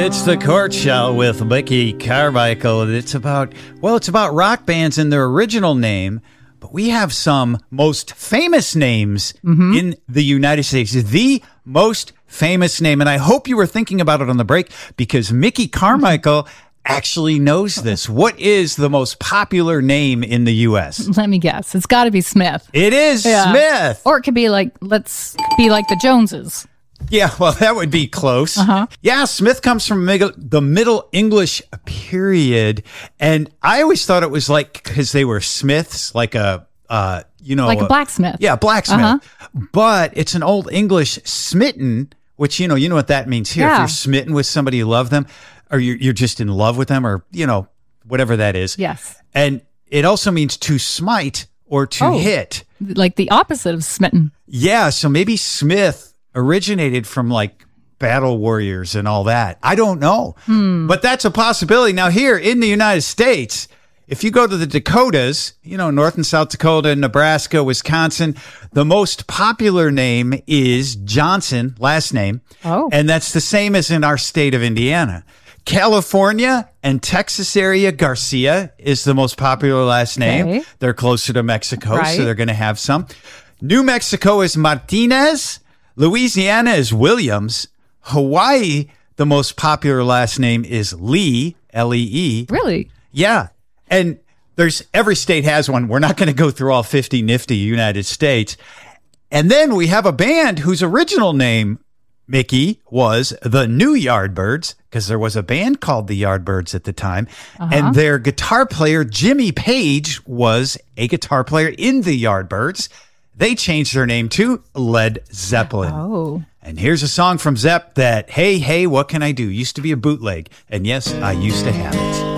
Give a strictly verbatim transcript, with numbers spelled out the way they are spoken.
It's the Court Show with Mickey Carmichael. It's about, well, it's about rock bands and their original name, but we have some most famous names mm-hmm. in the United States. The most famous name, and I hope you were thinking about it on the break because Mickey Carmichael actually knows this. What is the most popular name in the U S? Let me guess. It's got to be Smith. It is yeah. Smith. Or it could be like, let's be like the Joneses. Yeah, well, that would be close. Uh-huh. Yeah, Smith comes from the Middle English period, and I always thought it was like because they were smiths, like a, uh, you know, like a blacksmith. Yeah, blacksmith. Uh-huh. But it's an Old English smitten, which you know, you know what that means here. Yeah. If you're smitten with somebody, you love them, or you're you're just in love with them, or you know, whatever that is. Yes, and it also means to smite or to oh, hit, like the opposite of smitten. Yeah, so maybe Smith originated from like battle warriors and all that. I don't know, hmm. but that's a possibility. Now here in the United States, if you go to the Dakotas, you know, North and South Dakota, Nebraska, Wisconsin, the most popular name is Johnson, last name. Oh. And that's the same as in our state of Indiana. California and Texas area, Garcia is the most popular last name. Okay. They're closer to Mexico, right. so they're going to have some. New Mexico is Martinez. Louisiana is Williams. Hawaii, the most popular last name is Lee, L E E. Really? Yeah. And there's every state has one. We're not going to go through all fifty nifty United States. And then we have a band whose original name, Mickey, was the New Yardbirds, because there was a band called the Yardbirds at the time. Uh-huh. And their guitar player, Jimmy Page, was a guitar player in the Yardbirds. They changed their name to Led Zeppelin. Oh. And here's a song from Zepp that, hey, hey, what can I do? Used to be a bootleg. And yes, I used to have it.